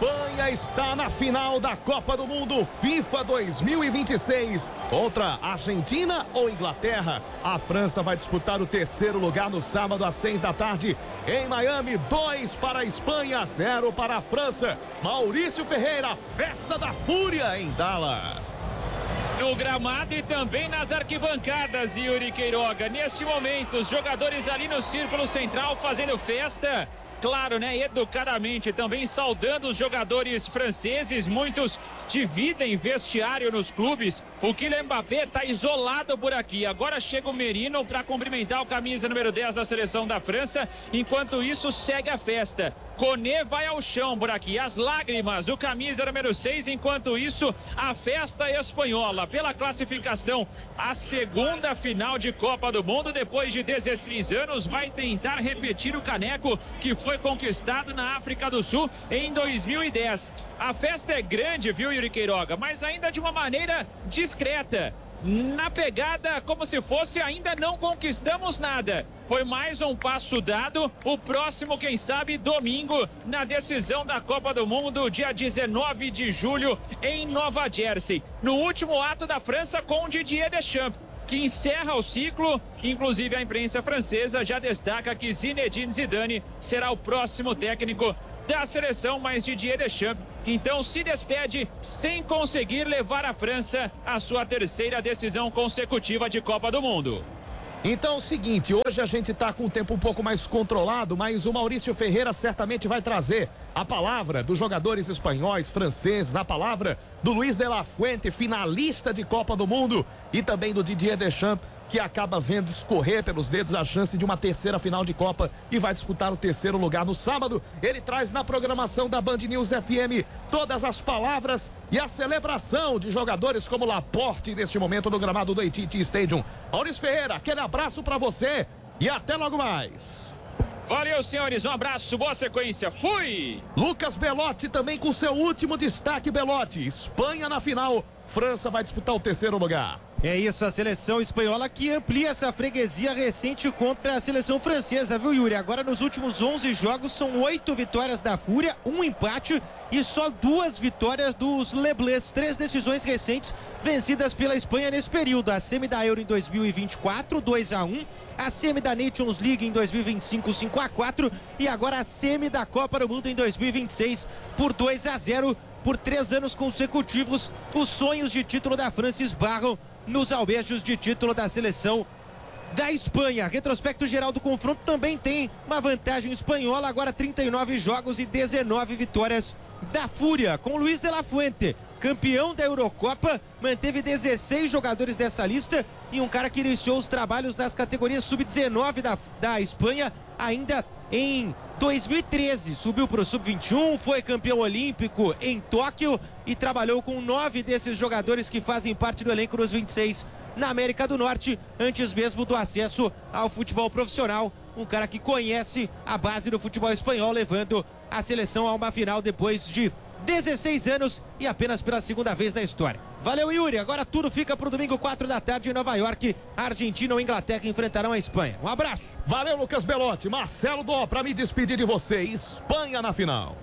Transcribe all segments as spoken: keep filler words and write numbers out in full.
Espanha está na final da Copa do Mundo FIFA dois mil e vinte e seis contra Argentina ou Inglaterra. A França vai disputar o terceiro lugar no sábado às seis da tarde em Miami. Dois para a Espanha, zero para a França. Maurício Ferreira, festa da fúria em Dallas. No gramado e também nas arquibancadas, Yuri Queiroga. Neste momento, os jogadores ali no círculo central fazendo festa. Claro, né, educadamente também saudando os jogadores franceses. Muitos dividem vestiário nos clubes. O Kylian Mbappé está isolado por aqui. Agora chega o Merino para cumprimentar o camisa número dez da seleção da França. Enquanto isso, segue a festa. Koné vai ao chão por aqui, as lágrimas, o camisa número seis. Enquanto isso, a festa espanhola pela classificação, a segunda final de Copa do Mundo depois de dezesseis anos, vai tentar repetir o caneco que foi conquistado na África do Sul em dois mil e dez. A festa é grande, viu, Yuri Queiroga, mas ainda de uma maneira discreta. Na pegada, como se fosse ainda não conquistamos nada. Foi mais um passo dado. O próximo, quem sabe, domingo, na decisão da Copa do Mundo, dia dezenove de julho, em Nova Jersey. No último ato da França com Didier Deschamps, que encerra o ciclo. Inclusive a imprensa francesa já destaca que Zinedine Zidane será o próximo técnico da seleção, mas Didier Deschamps então se despede sem conseguir levar a França à sua terceira decisão consecutiva de Copa do Mundo. Então é o seguinte, hoje a gente está com o tempo um pouco mais controlado, mas o Maurício Ferreira certamente vai trazer a palavra dos jogadores espanhóis, franceses, a palavra do Luis de la Fuente, finalista de Copa do Mundo, e também do Didier Deschamps, que acaba vendo escorrer pelos dedos a chance de uma terceira final de Copa e vai disputar o terceiro lugar no sábado. Ele traz na programação da Band News F M todas as palavras e a celebração de jogadores como Laporte neste momento no gramado do A T T Stadium. Maurício Ferreira, aquele abraço para você e até logo mais. Valeu, senhores, um abraço, boa sequência, fui! Lucas Belotti também com seu último destaque, Belotti. Espanha na final, França vai disputar o terceiro lugar. É isso, a seleção espanhola que amplia essa freguesia recente contra a seleção francesa, viu, Yuri? Agora nos últimos onze jogos são oito vitórias da Fúria, um empate e só duas vitórias dos Leblés. Três decisões recentes vencidas pela Espanha nesse período. A semi da Euro em dois mil e vinte e quatro, dois a um. A semi da Nations League em dois mil e vinte e cinco, cinco a quatro. E agora a semi da Copa do Mundo em dois mil e vinte e seis por dois a zero. Por três anos consecutivos, os sonhos de título da França esbarram nos alvejos de título da seleção da Espanha. Retrospecto geral do confronto também tem uma vantagem espanhola, agora trinta e nove jogos e dezenove vitórias da Fúria, com Luis de la Fuente, campeão da Eurocopa, manteve dezesseis jogadores dessa lista e um cara que iniciou os trabalhos nas categorias sub dezenove da, da Espanha ainda em dois mil e treze, subiu para o sub vinte e um, foi campeão olímpico em Tóquio e trabalhou com nove desses jogadores que fazem parte do elenco dos vinte e seis na América do Norte, antes mesmo do acesso ao futebol profissional. Um cara que conhece a base do futebol espanhol, levando a seleção a uma final depois de dezesseis anos e apenas pela segunda vez na história. Valeu, Yuri. Agora tudo fica pro domingo, quatro da tarde em Nova York. A Argentina ou Inglaterra enfrentarão a Espanha. Um abraço. Valeu, Lucas Belotti. Marcelo Dó, para me despedir de você. Espanha na final.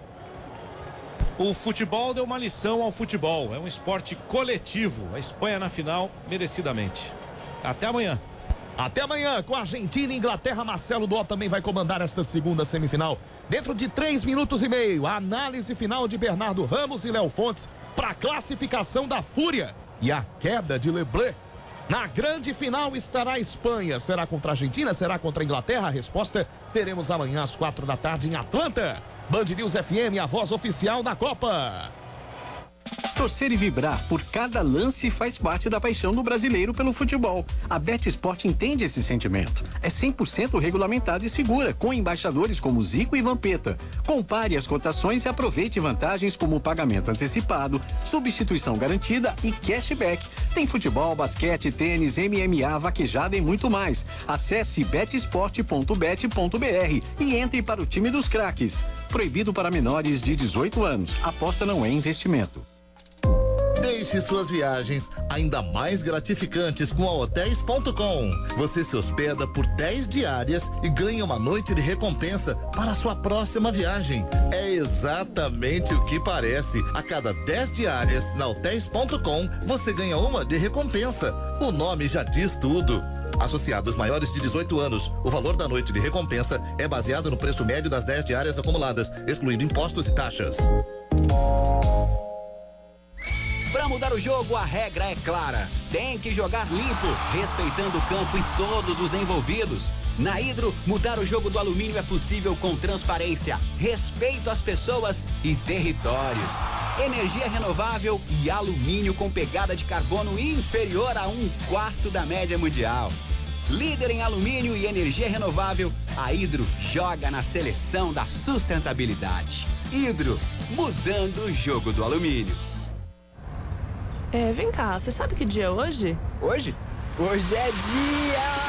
O futebol deu uma lição ao futebol. É um esporte coletivo. A Espanha na final, merecidamente. Até amanhã. Até amanhã com a Argentina e Inglaterra. Marcelo Dó também vai comandar esta segunda semifinal. Dentro de três minutos e meio, a análise final de Bernardo Ramos e Léo Fontes para a classificação da Fúria e a queda de Leblé. Na grande final estará a Espanha. Será contra a Argentina? Será contra a Inglaterra? A resposta teremos amanhã às quatro da tarde em Atlanta. Band News F M, a voz oficial da Copa. Torcer e vibrar por cada lance faz parte da paixão do brasileiro pelo futebol. A BetSport entende esse sentimento. É cem por cento regulamentada e segura, com embaixadores como Zico e Vampeta. Compare as cotações e aproveite vantagens como pagamento antecipado, substituição garantida e cashback. Tem futebol, basquete, tênis, M M A, vaquejada e muito mais. Acesse bet sport ponto bet ponto b r e entre para o time dos craques. Proibido para menores de dezoito anos. Aposta não é investimento. Deixe Deixe suas viagens ainda mais gratificantes com a hotéis ponto com. Você se hospeda por dez diárias e ganha uma noite de recompensa para a sua próxima viagem. É exatamente o que parece. A cada dez diárias na hotéis ponto com, você ganha uma de recompensa. O nome já diz tudo. Associados maiores de dezoito anos, o valor da noite de recompensa é baseado no preço médio das dez diárias acumuladas, excluindo impostos e taxas. Para mudar o jogo, a regra é clara. Tem que jogar limpo, respeitando o campo e todos os envolvidos. Na Hidro, mudar o jogo do alumínio é possível com transparência, respeito às pessoas e territórios. Energia renovável e alumínio com pegada de carbono inferior a um quarto da média mundial. Líder em alumínio e energia renovável, a Hidro joga na seleção da sustentabilidade. Hidro, mudando o jogo do alumínio. É, vem cá, você sabe que dia é hoje? Hoje? Hoje é dia...